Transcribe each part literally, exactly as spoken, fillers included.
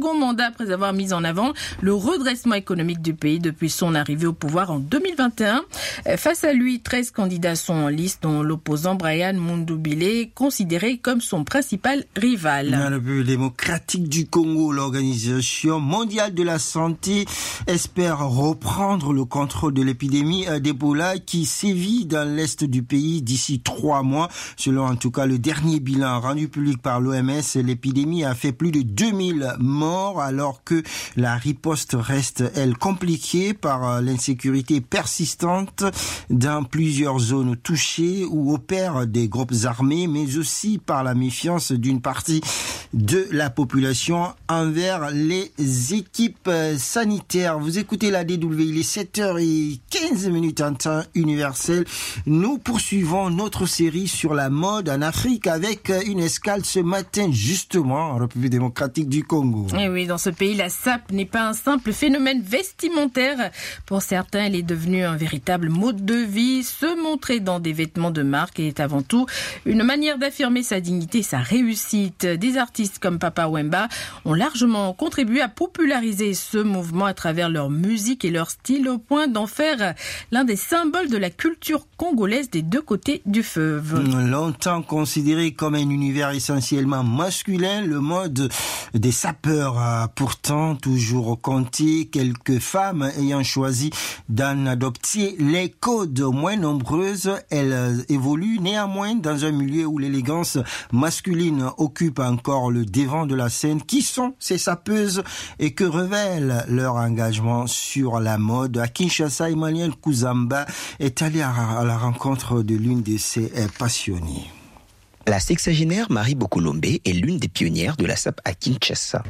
second mandat après avoir mis en avant le redressement économique du pays depuis son arrivée au pouvoir en deux mille vingt et un. Face à lui, treize candidats sont en liste, dont l'opposant Brian Mundubile, considéré comme son principal rival. Dans le République démocratique du Congo, l'Organisation mondiale de la santé espère reprendre le contrôle de l'épidémie d'Ebola qui sévit dans l'est du pays d'ici trois mois. Selon en tout cas le dernier bilan rendu public par l'O M S, l'épidémie a fait plus de deux mille morts alors que la riposte reste, elle, compliquée par l'insécurité persistante dans plusieurs zones touchées où opèrent des groupes armés, mais aussi par la méfiance d'une partie de la population envers les équipes sanitaires. Vous écoutez la D W, il est sept heures quinze en temps universel. Nous poursuivons notre série sur la mode en Afrique avec une escale ce matin justement en République démocratique du Congo. Et oui, dans ce pays, la sape n'est pas un simple phénomène vestimentaire. Pour certains, elle est devenue un véritable mode de vie. Se montrer dans des vêtements de marque est avant tout une manière d'affirmer sa dignité et sa réussite. Des artistes comme Papa Wemba ont largement contribué à populariser ce mouvement à travers leur musique et leur style au point d'en faire l'un des symboles de la culture congolaise des deux côtés du fleuve. Longtemps considéré comme un univers essentiellement masculin, le mode des sapeurs a pourtant toujours compté quelques femmes ayant choisi d'en adopter les codes. Moins nombreuses, elles évoluent néanmoins dans un milieu où l'élégance masculine occupe encore le devant de la scène. Qui sont ces sapeuses et que révèle leur engagement sur la mode? À Kinshasa, Emmanuel Kuzamba est allé à la rencontre de l'une de ces passionnés. La sexagénaire Marie Bokolombe est l'une des pionnières de la sape à Kinshasa.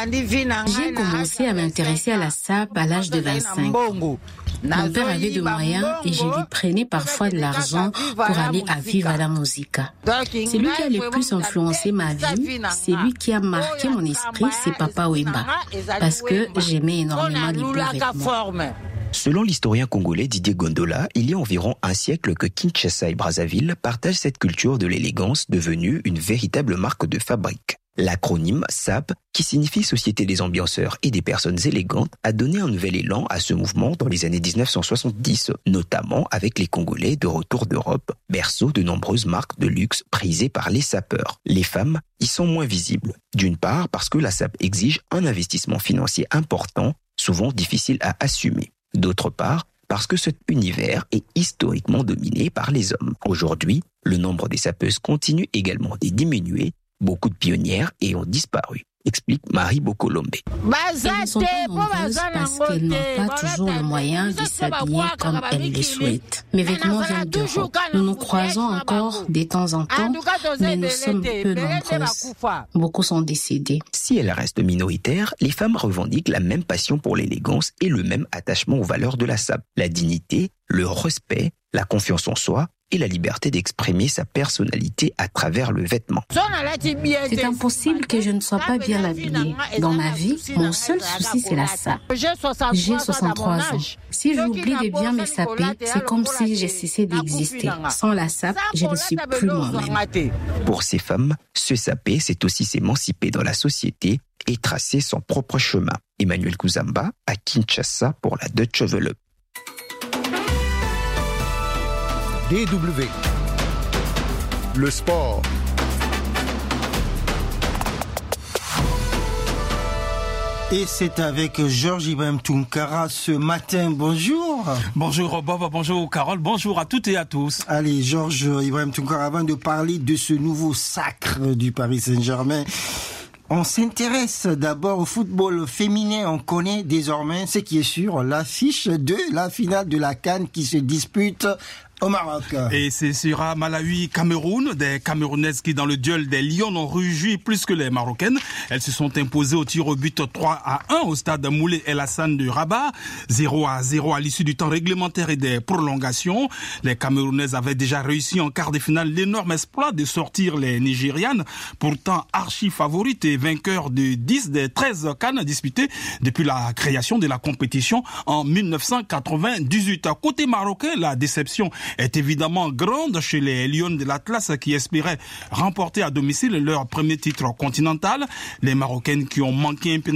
J'ai commencé à m'intéresser à la sape à l'âge de vingt-cinq. Mon père avait de moyens et je lui prenais parfois de l'argent pour aller à Viva la Musica. C'est lui qui a le plus influencé ma vie, c'est lui qui a marqué mon esprit, c'est Papa Wemba, parce que j'aimais énormément les beaux vêtements. Selon l'historien congolais Didier Gondola, il y a environ un siècle que Kinshasa et Brazzaville partagent cette culture de l'élégance devenue une véritable marque de fabrique. L'acronyme S A P, qui signifie Société des ambianceurs et des personnes élégantes, a donné un nouvel élan à ce mouvement dans les années dix-neuf cent soixante-dix, notamment avec les Congolais de retour d'Europe, berceau de nombreuses marques de luxe prisées par les sapeurs. Les femmes y sont moins visibles, d'une part parce que la S A P exige un investissement financier important, souvent difficile à assumer. D'autre part, parce que cet univers est historiquement dominé par les hommes. Aujourd'hui, le nombre des sapeuses continue également de diminuer. Beaucoup de pionnières ayant disparu, explique Marie Bokolombe. Elles ne sont pas nombreuses parce qu'elles n'ont pas toujours le moyen de s'habiller comme elles le souhaitent. Mes vêtements viennent d'Europe. Nous nous croisons encore de temps en temps, mais nous sommes peu nombreuses. Beaucoup sont décédés. Si elles restent minoritaires, les femmes revendiquent la même passion pour l'élégance et le même attachement aux valeurs de la sape. La dignité, le respect, la confiance en soi et la liberté d'exprimer sa personnalité à travers le vêtement. C'est impossible que je ne sois pas bien habillée. Dans ma vie, mon seul souci, c'est la sape. J'ai soixante-trois ans. Si j'oublie de bien me saper, c'est comme si j'ai cessé d'exister. Sans la sape, je ne suis plus moi-même. Pour ces femmes, se saper, c'est aussi s'émanciper dans la société et tracer son propre chemin. Emmanuel Kuzamba à Kinshasa pour la Deutsche Welle. D W. Le sport. Et c'est avec Georges Ibrahim Tunkara ce matin. Bonjour. Bonjour Bob, bonjour Carole, bonjour à toutes et à tous. Allez, Georges Ibrahim Tunkara, avant de parler de ce nouveau sacre du Paris Saint-Germain, on s'intéresse d'abord au football féminin. On connaît désormais ce qui est sûr, l'affiche de la finale de la CAN qui se dispute au Maroc. Et c'est sera Malawi-Cameroun, des Camerounaises qui, dans le duel des Lions, ont rugi plus que les Marocaines. Elles se sont imposées au tir au but trois à un au stade Moulay El Hassan de Rabat, zéro à zéro à l'issue du temps réglementaire et des prolongations. Les Camerounaises avaient déjà réussi en quart de finale l'énorme exploit de sortir les Nigérianes, pourtant archi favorites et vainqueurs de dix des treize CAN disputées depuis la création de la compétition en dix-neuf cent quatre-vingt-dix-huit. Côté marocain, la déception est évidemment grande chez les Lions de l'Atlas qui espéraient remporter à domicile leur premier titre continental. Les Marocaines qui ont manqué un